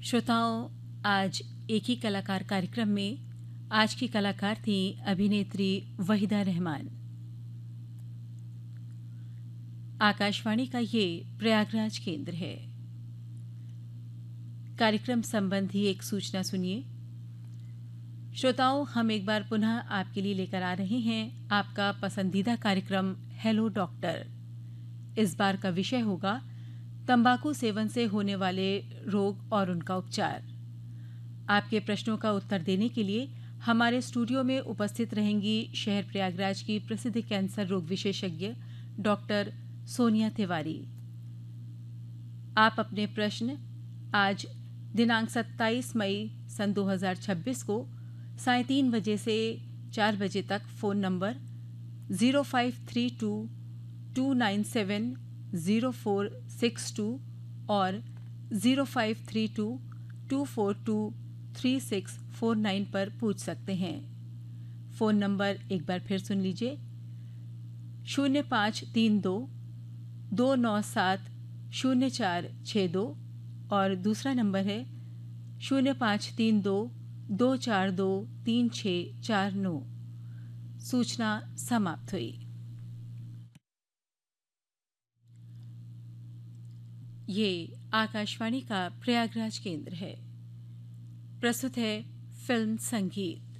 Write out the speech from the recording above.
श्रोताओं, आज एक ही कलाकार कार्यक्रम में आज की कलाकार थी अभिनेत्री वहीदा रहमान। आकाशवाणी का ये प्रयागराज केंद्र है। कार्यक्रम संबंधी एक सूचना सुनिए। श्रोताओं, हम एक बार पुनः आपके लिए लेकर आ रहे हैं आपका पसंदीदा कार्यक्रम हेलो डॉक्टर। इस बार का विषय होगा तंबाकू सेवन से होने वाले रोग और उनका उपचार। आपके प्रश्नों का उत्तर देने के लिए हमारे स्टूडियो में उपस्थित रहेंगी शहर प्रयागराज की प्रसिद्ध कैंसर रोग विशेषज्ञ डॉक्टर सोनिया तिवारी। आप अपने प्रश्न आज दिनांक 27 मई सन 2026 को 3:30 बजे से 4 बजे तक फ़ोन नंबर 0532 297 0462 और 0532 242 3649 पर पूछ सकते हैं। फ़ोन नंबर एक बार फिर सुन लीजिए 0532 297 0462 और दूसरा नंबर है 0532 242 3649। सूचना समाप्त हुई। ये आकाशवाणी का प्रयागराज केंद्र है। प्रस्तुत है फिल्म संगीत।